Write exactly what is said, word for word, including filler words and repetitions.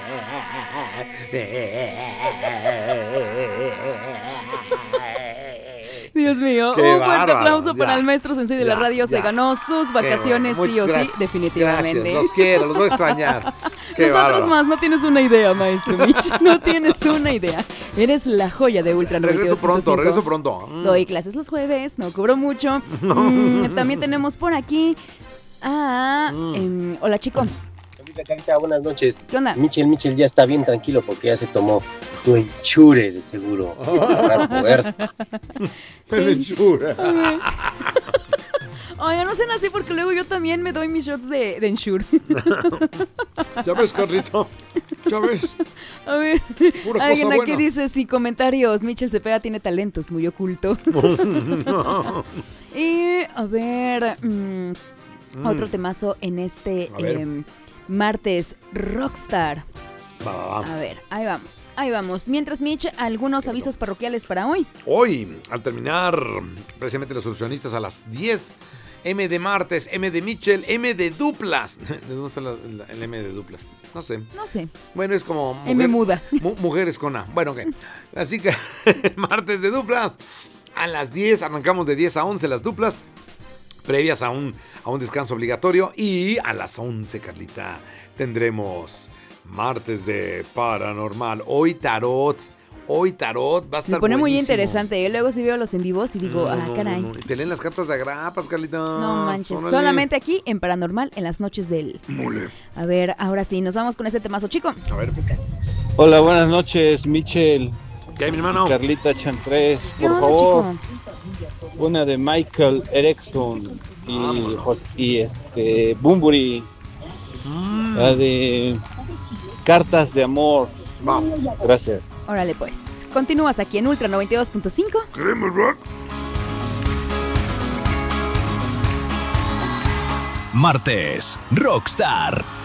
Dios mío, Qué un fuerte bárbaro. aplauso Ya, para el maestro Sensei de la ya, radio. Se ya. ganó sus vacaciones, bueno, sí o gracias. sí, definitivamente. Gracias, los quiero, los voy a extrañar. Qué Nosotros bárbaro. más, no tienes una idea, maestro Mitch. No tienes una idea. Eres la joya de Ultra noventa y dos Regreso punto cinco. pronto, regreso pronto. Mm. Doy clases los jueves, no cobro mucho. Mm, también tenemos por aquí a... Mm. em, hola, chico. Carlita, Carlita, buenas noches. ¿Qué onda? Michel, Michel ya está bien tranquilo porque ya se tomó tu enchure de seguro. Para fuerza. El Ensure. Oye, no sean así porque luego yo también me doy mis shots de, de Ensure. Ya ves, Carlita. Ya ves. A ver, Pura alguien cosa aquí buena. dice, sí, comentarios, Michel Cepeda tiene talentos muy ocultos. Y, a ver, mm, Mm. otro temazo en este A ver. em, martes Rockstar. Va, va, va. A ver, ahí vamos, ahí vamos. Mientras, Mitch, algunos avisos parroquiales para hoy. Hoy, al terminar, precisamente los solucionistas a las diez, M de martes, M de Mitchell, M de duplas. ¿De dónde está la- la- el M de duplas? No sé. No sé, Bueno, es como mujer- M muda. mu- mujeres con A. Bueno, ok. Así que martes de duplas. A las diez, arrancamos de diez a once las duplas, previas a un, a un descanso obligatorio. Y a las once, Carlita, tendremos martes de paranormal. Hoy tarot. Hoy tarot va a estar Se pone muy buenísimo. interesante. Yo luego sí veo los en vivos y digo, No, ah, no, caray. no, no. Y te leen las cartas de agrapas, Carlita. No manches, Órale. solamente aquí en Paranormal, en las noches del... Mole. A ver, ahora sí, nos vamos con este temazo, chico. A ver, Hola, buenas noches, Michel, ¿qué hay, mi hermano? Carlita Chantres, ¿Qué por onda, favor, chico? una de Michael Erickson y, Jos- y este Bunbury, Mm. la de Cartas de Amor. Vamos. Gracias. Órale, pues. Continúas aquí en Ultra noventa y dos punto cinco. Queremos rock. Martes, Rockstar.